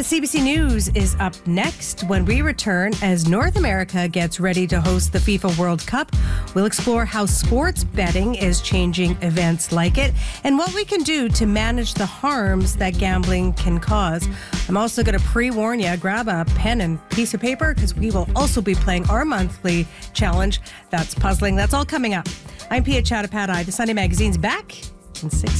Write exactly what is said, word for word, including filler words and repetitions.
the C B C News is up next when we return as North America gets ready to host the FIFA World Cup. We'll explore how sports betting is changing events like it and what we can do to manage the harms that gambling can cause. I'm also going to pre-warn you, grab a pen and piece of paper because we will also be playing our monthly challenge. That's puzzling. That's all coming up. I'm Pia Chattopadhyay. The Sunday Magazine's back in six